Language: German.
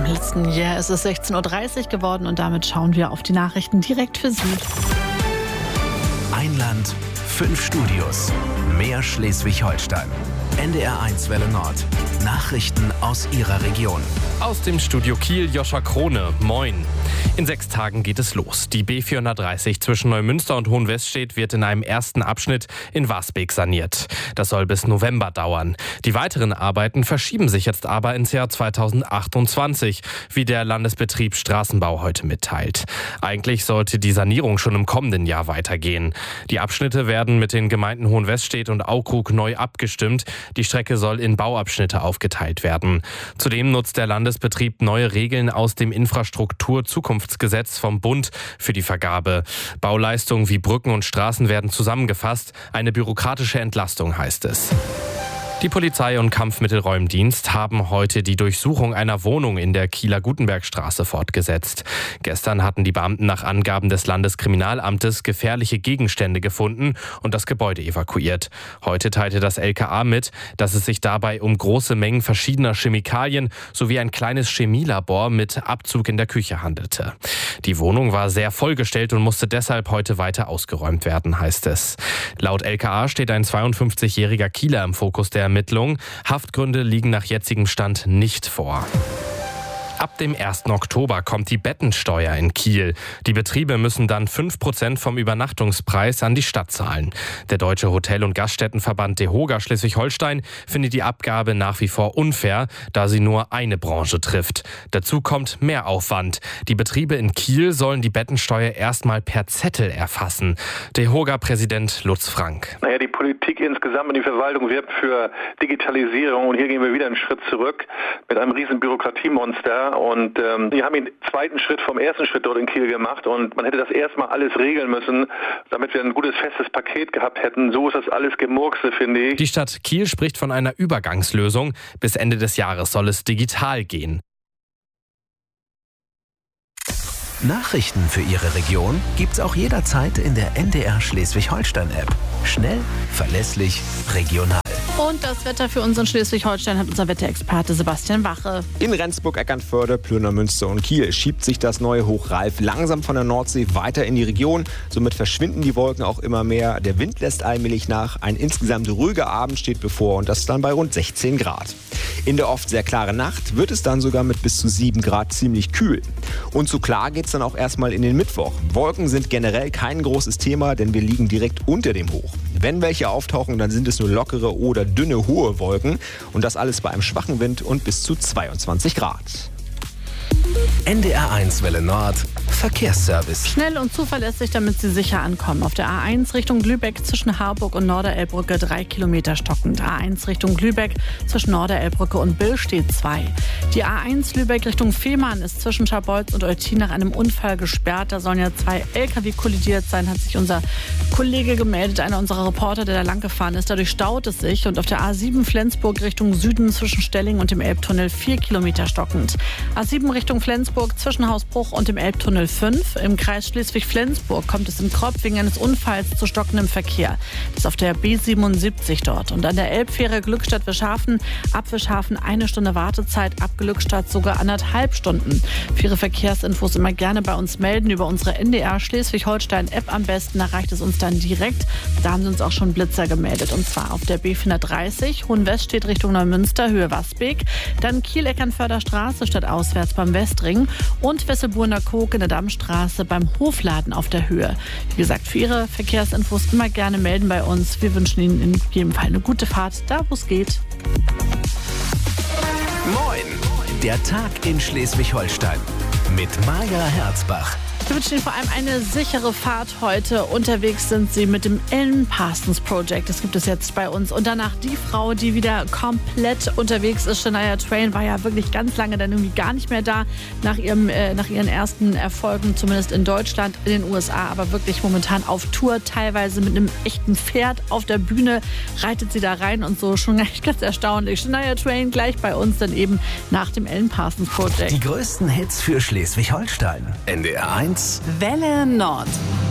letzten Jahr ist es 16.30 Uhr geworden und damit schauen wir auf die Nachrichten direkt für Sie. Ein Land, 5 Studios, mehr Schleswig-Holstein. NDR1 Welle Nord. Nachrichten aus Ihrer Region. Aus dem Studio Kiel, Joscha Krone. Moin. In 6 Tagen geht es los. Die B430 zwischen Neumünster und Hohenwestedt wird in einem ersten Abschnitt in Wasbeek saniert. Das soll bis November dauern. Die weiteren Arbeiten verschieben sich jetzt aber ins Jahr 2028, wie der Landesbetrieb Straßenbau heute mitteilt. Eigentlich sollte die Sanierung schon im kommenden Jahr weitergehen. Die Abschnitte werden mit den Gemeinden Hohenwestedt und Aukrug neu abgestimmt. Die Strecke soll in Bauabschnitte aufgeteilt werden. Zudem nutzt der Landesbetrieb neue Regeln aus dem Infrastrukturzukunftsgesetz vom Bund für die Vergabe. Bauleistungen wie Brücken und Straßen werden zusammengefasst. Eine bürokratische Entlastung heißt es. Die Polizei und Kampfmittelräumdienst haben heute die Durchsuchung einer Wohnung in der Kieler Gutenbergstraße fortgesetzt. Gestern hatten die Beamten nach Angaben des Landeskriminalamtes gefährliche Gegenstände gefunden und das Gebäude evakuiert. Heute teilte das LKA mit, dass es sich dabei um große Mengen verschiedener Chemikalien sowie ein kleines Chemielabor mit Abzug in der Küche handelte. Die Wohnung war sehr vollgestellt und musste deshalb heute weiter ausgeräumt werden, heißt es. Laut LKA steht ein 52-jähriger Kieler im Fokus der Ermittlungen. Haftgründe liegen nach jetzigem Stand nicht vor. Ab dem 1. Oktober kommt die Bettensteuer in Kiel. Die Betriebe müssen dann 5% vom Übernachtungspreis an die Stadt zahlen. Der Deutsche Hotel- und Gaststättenverband DEHOGA Schleswig-Holstein findet die Abgabe nach wie vor unfair, da sie nur eine Branche trifft. Dazu kommt mehr Aufwand. Die Betriebe in Kiel sollen die Bettensteuer erstmal per Zettel erfassen. DEHOGA-Präsident Lutz Frank. Die Politik insgesamt und die Verwaltung wirbt für Digitalisierung und hier gehen wir wieder einen Schritt zurück mit einem riesen Bürokratiemonster. Und die haben den zweiten Schritt vom ersten Schritt dort in Kiel gemacht und man hätte das erstmal alles regeln müssen, damit wir ein gutes, festes Paket gehabt hätten. So ist das alles Gemurkse, finde ich. Die Stadt Kiel spricht von einer Übergangslösung. Bis Ende des Jahres soll es digital gehen. Nachrichten für Ihre Region gibt's auch jederzeit in der NDR Schleswig-Holstein-App. Schnell, verlässlich, regional. Und das Wetter für uns in Schleswig-Holstein hat unser Wetterexperte Sebastian Wache. In Rendsburg, Eckernförde, Plöner, Münster und Kiel schiebt sich das neue Hoch Ralf langsam von der Nordsee weiter in die Region. Somit verschwinden die Wolken auch immer mehr. Der Wind lässt allmählich nach. Ein insgesamt ruhiger Abend steht bevor und das dann bei rund 16 Grad. In der oft sehr klaren Nacht wird es dann sogar mit bis zu 7 Grad ziemlich kühl. Und so klar geht's dann auch erstmal in den Mittwoch. Wolken sind generell kein großes Thema, denn wir liegen direkt unter dem Hoch. Wenn welche auftauchen, dann sind es nur lockere oder dünne hohe Wolken und das alles bei einem schwachen Wind und bis zu 22 Grad. NDR1 Welle Nord. Verkehrsservice. Schnell und zuverlässig, damit Sie sicher ankommen. Auf der A1 Richtung Lübeck zwischen Harburg und Norderelbbrücke 3 Kilometer stockend. A1 Richtung Lübeck zwischen Norderelbbrücke und Bill steht 2. Die A1 Lübeck Richtung Fehmarn ist zwischen Scharbeutz und Eutin nach einem Unfall gesperrt. Da sollen ja 2 LKW kollidiert sein, hat sich unser Kollege gemeldet, einer unserer Reporter, der da lang gefahren ist. Dadurch staut es sich und auf der A7 Flensburg Richtung Süden zwischen Stelling und dem Elbtunnel 4 Kilometer stockend. A7 Richtung Flensburg zwischen Hausbruch und dem Elbtunnel 5. Im Kreis Schleswig-Flensburg kommt es in Kropp wegen eines Unfalls zu stockendem Verkehr. Das ist auf der B77 dort. Und an der Elbfähre Glückstadt-Wischhafen, ab Wischhafen 1 Stunde Wartezeit, ab Glückstadt sogar 1,5 Stunden. Für Ihre Verkehrsinfos immer gerne bei uns melden, über unsere NDR Schleswig-Holstein-App am besten. Da reicht es uns dann direkt. Da haben Sie uns auch schon Blitzer gemeldet. Und zwar auf der B430, Hohenwestedt Richtung Neumünster, Höhe Wasbeek. Dann Kiel-Eckernförder Straße statt auswärts beim Westring. Und Wesselburner Koog in der Dammstraße beim Hofladen auf der Höhe. Wie gesagt, für Ihre Verkehrsinfos immer gerne melden bei uns. Wir wünschen Ihnen in jedem Fall eine gute Fahrt, da wo es geht. Moin, der Tag in Schleswig-Holstein mit Maja Herzbach. Wir wünschen Ihnen vor allem eine sichere Fahrt heute. Unterwegs sind Sie mit dem Alan Parsons Project. Das gibt es jetzt bei uns. Und danach die Frau, die wieder komplett unterwegs ist. Shania Twain war ja wirklich ganz lange dann irgendwie gar nicht mehr da. Nach ihren ersten Erfolgen, zumindest in Deutschland, in den USA. Aber wirklich momentan auf Tour. Teilweise mit einem echten Pferd auf der Bühne reitet sie da rein und so. Schon echt ganz erstaunlich. Shania Twain gleich bei uns dann eben nach dem Alan Parsons Project. Die größten Hits für Schleswig-Holstein. NDR1 Welle Nord.